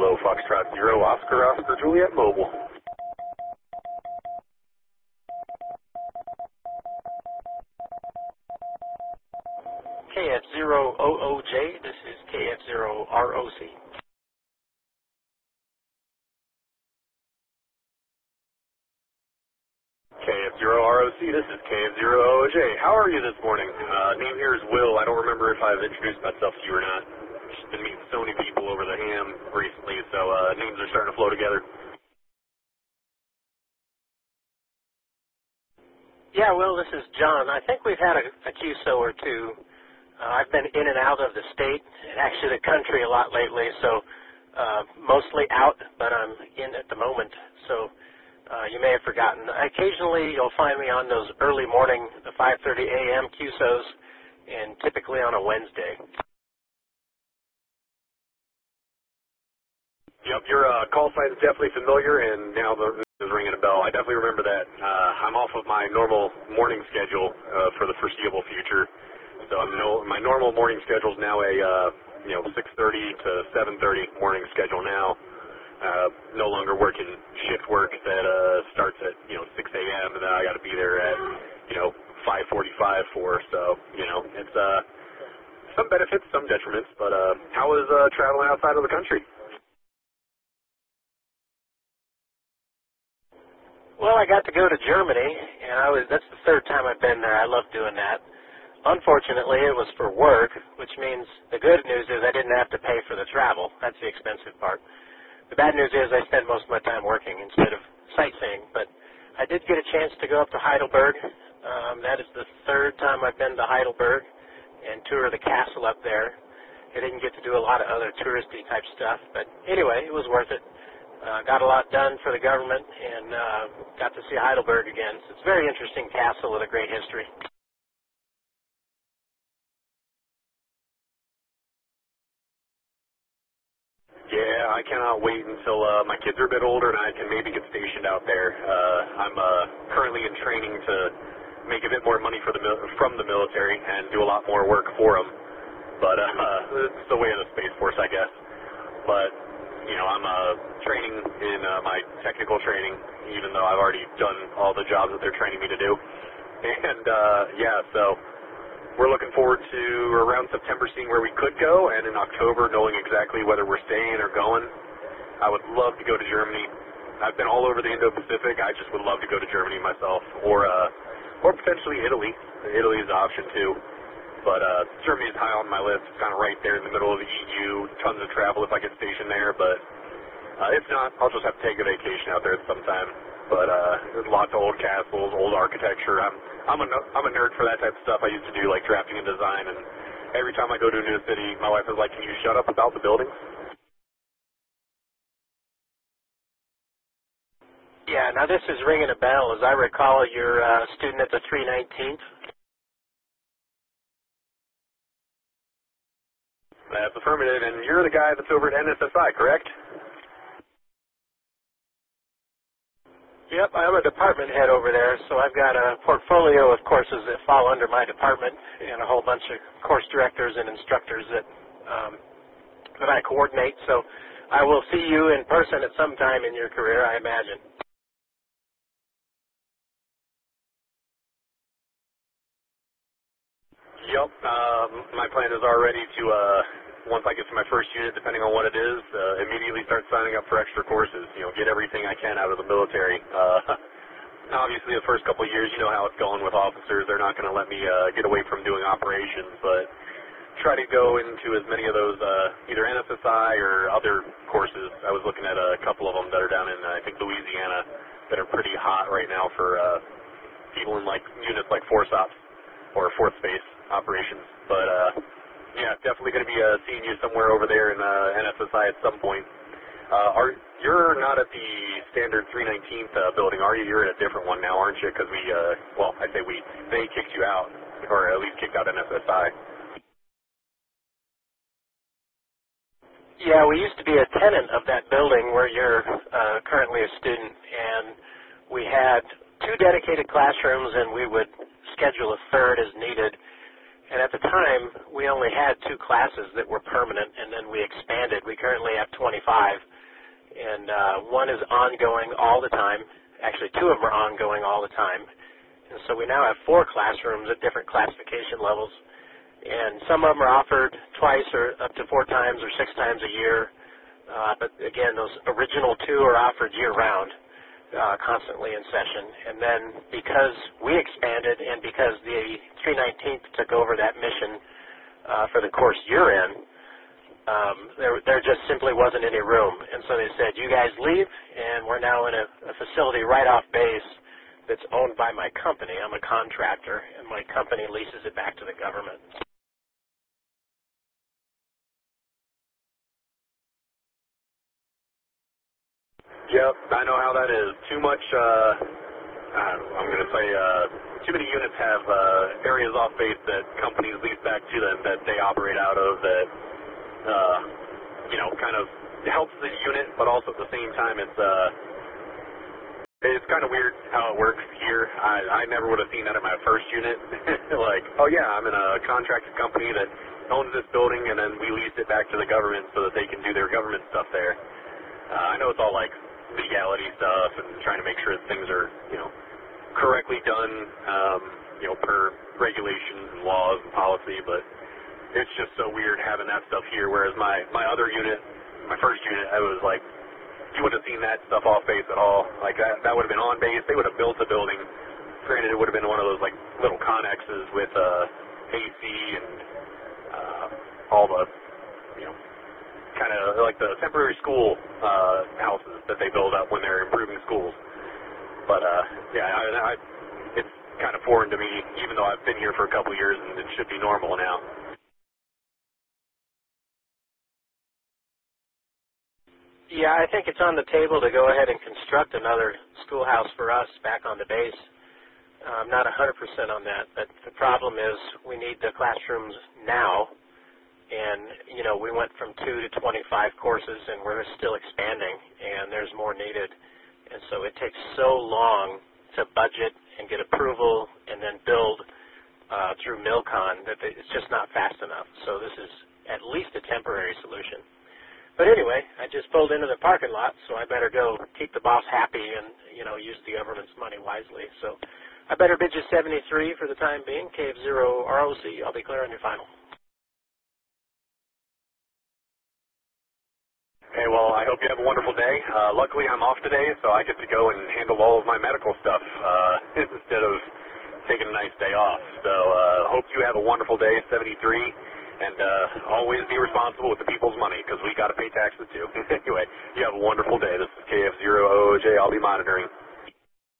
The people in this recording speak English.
Kilo Foxtrot 0 Oscar Oscar Juliet Mobile. KF0OOJ, this is KF0ROC. KF0ROC, this is KF0OJ. How are you this morning? Name here is Will. I don't remember if I've introduced myself to you or not. Just been meeting so many people over the ham recently, so names are starting to flow together. Yeah, Will, this is John. I think we've had a QSO or two. I've been in and out of the state and actually the country a lot lately, so mostly out, but I'm in at the moment, so you may have forgotten. Occasionally you'll find me on those early morning, the 5:30 a.m. QSOs, and typically on a Wednesday. Yep, your call sign is definitely familiar, and now the is ringing a bell. I definitely remember that. I'm off of my normal morning schedule for the foreseeable future. So my normal morning schedule is now a 6:30 to 7:30 morning schedule now. No longer working shift work that starts at 6 a.m. and then I got to be there at 5:45 for. So it's some benefits, some detriments. But how is traveling outside of the country? Well, I got to go to Germany, and that's the third time I've been there. I love doing that. Unfortunately, it was for work, which means the good news is I didn't have to pay for the travel. That's the expensive part. The bad news is I spent most of my time working instead of sightseeing, but I did get a chance to go up to Heidelberg. That is the third time I've been to Heidelberg and tour the castle up there. I didn't get to do a lot of other touristy type stuff, but anyway, it was worth it. Got a lot done for the government and got to see Heidelberg again. So it's a very interesting castle with a great history. Yeah, I cannot wait until my kids are a bit older and I can maybe get stationed out there. I'm currently in training to make a bit more money from the military and do a lot more work for them. But it's the way of the Space Force, I guess. But I'm training in my technical training, even though I've already done all the jobs that they're training me to do. And, so we're looking forward to around September seeing where we could go, and in October knowing exactly whether we're staying or going. I would love to go to Germany. I've been all over the Indo-Pacific. I just would love to go to Germany myself, or potentially Italy. Italy is an option, too. But Germany is high on my list. It's kind of right there in the middle of the EU. Tons of travel if I get stationed there. But if not, I'll just have to take a vacation out there sometime. But there's lots of old castles, old architecture. I'm a nerd for that type of stuff. I used to do like drafting and design. And every time I go to a new city, my wife is like, "Can you shut up about the buildings?" Yeah, now this is ringing a bell. As I recall, you're a student at the 319th. That's affirmative, and you're the guy that's over at NSSI, correct? Yep, I'm a department head over there, so I've got a portfolio of courses that fall under my department and a whole bunch of course directors and instructors that I coordinate. So I will see you in person at some time in your career, I imagine. Yep. My plan is already to, once I get to my first unit, depending on what it is, immediately start signing up for extra courses. Get everything I can out of the military. Obviously, the first couple of years, you know how it's going with officers. They're not going to let me get away from doing operations, but try to go into as many of those either NSSI or other courses. I was looking at a couple of them that are down in, I think, Louisiana that are pretty hot right now for people in like units like Force Ops or Fourth Space operations. But yeah, definitely going to be seeing you somewhere over there in NSSI at some point. You're not at the standard 319th building, are you? You're at a different one now, aren't you? Because they kicked you out, or at least kicked out NSSI. Yeah, we used to be a tenant of that building where you're currently a student, and we had 2 dedicated classrooms, and we would schedule a third as needed. And at the time, we only had 2 classes that were permanent, and then we expanded. We currently have 25. and one is ongoing all the time. Actually, two of them are ongoing all the time. And so we now have 4 classrooms at different classification levels, and some of them are offered twice or up to 4 times or 6 times a year. But again, those original 2 are offered year-round, constantly in session. And then because we expanded and because the 319th took over that mission for the course you're in, there just simply wasn't any room. And so they said, you guys leave, and we're now in a facility right off base that's owned by my company. I'm a contractor, and my company leases it back to the government. Yep, I know how that is. Too much, I'm going to say, too many units have areas off base that companies lease back to them that they operate out of that, kind of helps the unit, but also at the same time it's kind of weird how it works here. I never would have seen that at my first unit. Like, oh yeah, I'm in a contracted company that owns this building, and then we lease it back to the government so that they can do their government stuff there. I know it's all like legality stuff and trying to make sure that things are, correctly done, per regulations and laws and policy, but it's just so weird having that stuff here, whereas my other unit, my first unit, I was like, you wouldn't have seen that stuff off base at all. Like, that would have been on base. They would have built a building. Granted, it would have been one of those, like, little connexes with AC and all the, kind of like the temporary school houses that they build up when they're improving schools. But, it's kind of foreign to me, even though I've been here for a couple of years and it should be normal now. Yeah, I think it's on the table to go ahead and construct another schoolhouse for us back on the base. I'm not 100% on that, but the problem is we need the classrooms now. And, we went from 2 to 25 courses, and we're still expanding, and there's more needed. And so it takes so long to budget and get approval and then build through MilCon that it's just not fast enough. So this is at least a temporary solution. But anyway, I just pulled into the parking lot, so I better go keep the boss happy and, use the government's money wisely. So I better bid you 73 for the time being, KF0 ROC. I'll be clear on your final. Okay, well, I hope you have a wonderful day. Luckily, I'm off today, so I get to go and handle all of my medical stuff instead of taking a nice day off. So hope you have a wonderful day, 73, and always be responsible with the people's money because we got to pay taxes too. Anyway, you have a wonderful day. This is KF0OJ. I'll be monitoring.